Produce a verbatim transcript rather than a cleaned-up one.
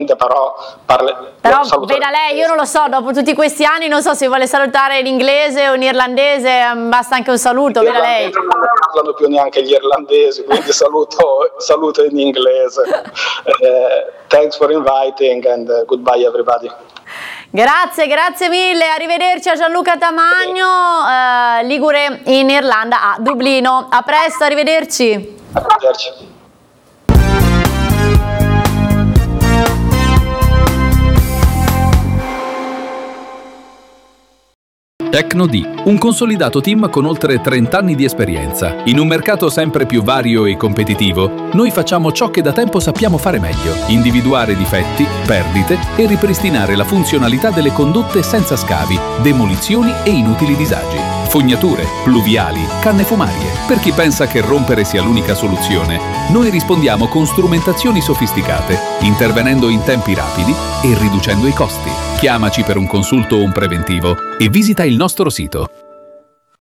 però parle, però veda lei, io non lo so, dopo tutti questi anni non so se vuole salutare in inglese o in irlandese, basta anche un saluto, veda lei. Non parlano più neanche gli irlandesi, quindi saluto, saluto in inglese. uh, thanks for inviting and uh, goodbye everybody. Grazie, grazie mille, arrivederci a Gianluca Tamagno, uh, ligure in Irlanda, a Dublino. A presto, arrivederci. Arrivederci. Tecnodì, un consolidato team con oltre trenta anni di esperienza. In un mercato sempre più vario e competitivo, noi facciamo ciò che da tempo sappiamo fare meglio: individuare difetti, perdite e ripristinare la funzionalità delle condotte senza scavi, demolizioni e inutili disagi. Fognature, pluviali, canne fumarie. Per chi pensa che rompere sia l'unica soluzione, noi rispondiamo con strumentazioni sofisticate, intervenendo in tempi rapidi e riducendo i costi. Chiamaci per un consulto o un preventivo e visita il nostro sito